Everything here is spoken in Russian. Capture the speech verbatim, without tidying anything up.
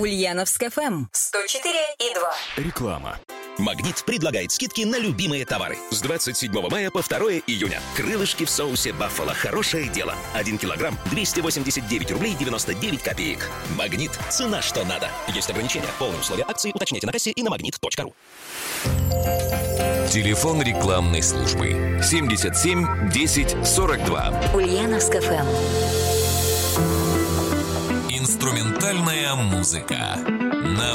Ульяновск эф эм сто четыре и два. Реклама. «Магнит» предлагает скидки на любимые товары. С двадцать седьмого мая по второе июня. Крылышки в соусе «Баффало». Хорошее дело. Один килограмм двести восемьдесят девять рублей девяносто девять копеек. «Магнит». Цена что надо. Есть ограничения. Полные условия акции уточняйте на кассе и на магнит точка ру. Телефон рекламной службы семьдесят семь десять сорок два. Ульяновск эф эм. Инструментальная музыка на